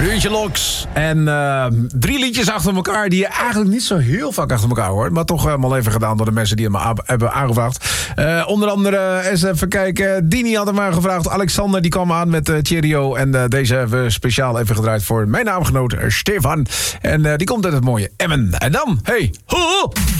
Ruurtje Loks. En 3 liedjes achter elkaar die je eigenlijk niet zo heel vaak achter elkaar hoort. Maar toch helemaal even gedaan door de mensen die hem hebben aangevraagd. Onder andere, eens even kijken. Dini had hem aangevraagd. Alexander die kwam aan met Cheerio. En deze hebben we speciaal even gedraaid voor mijn naamgenoot Stefan. En die komt uit het mooie Emmen. En dan, hey, ho!